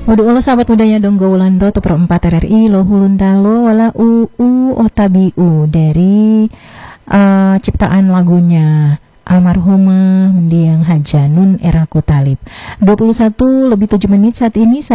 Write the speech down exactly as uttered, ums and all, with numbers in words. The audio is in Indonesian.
Waduh Allah sahabat mudanya Donggo Wulanto Toperempat R R I Lohulun Talo Wala U U Otabiu dari uh, ciptaan lagunya almarhumah mendiang Haja Nun Era Kutalib. Dua puluh satu lebih tujuh menit saat ini.